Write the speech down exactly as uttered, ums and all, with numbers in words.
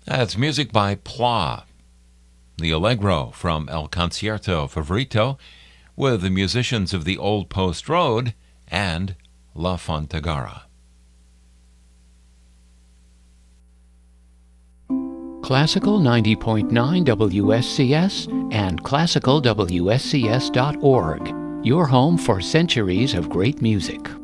That's music by Pla, the Allegro from El Concierto Favorito, with the musicians of the Old Post Road and La Fontagara. Classical ninety point nine W S C S and classical W S C S dot org, your home for centuries of great music.